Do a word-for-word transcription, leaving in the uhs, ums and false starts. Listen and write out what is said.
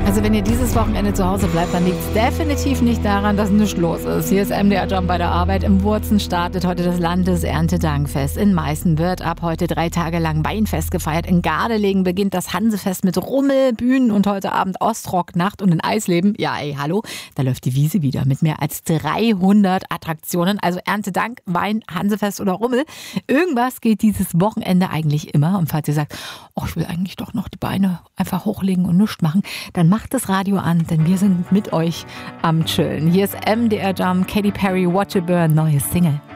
Also wenn ihr dieses Wochenende zu Hause bleibt, dann liegt es definitiv nicht daran, dass nichts los ist. Hier ist M D R Jump bei der Arbeit. Im Wurzen startet heute das Landeserntedankfest. In Meißen wird ab heute drei Tage lang Weinfest gefeiert. In Gardelegen beginnt das Hansefest mit Rummel, Bühnen und heute Abend Ostrocknacht. Und in Eisleben, ja ey, hallo, da läuft die Wiese wieder mit mehr als dreihundert Attraktionen. Also Erntedank, Wein, Hansefest oder Rummel. Irgendwas geht dieses Wochenende eigentlich immer. Und falls ihr sagt, oh, ich will eigentlich doch noch die Beine einfach hochlegen und nichts machen, dann macht das Radio an, denn wir sind mit euch am Chillen. Hier ist M D R Jump, Katy Perry, Watch It Burn, neues Single.